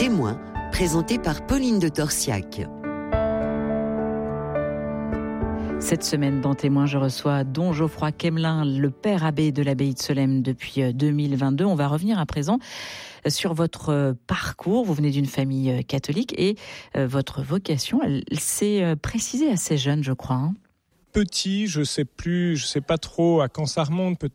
Témoin, présenté par Pauline de Torsiac. Cette semaine, dans Témoin, je reçois Don Geoffroy Quemelin, le père abbé de l'abbaye de Solesmes depuis 2022. On va revenir à présent sur votre parcours. Vous venez d'une famille catholique et votre vocation, elle s'est précisée assez jeune, je crois. Petit, je sais pas trop à quand ça remonte,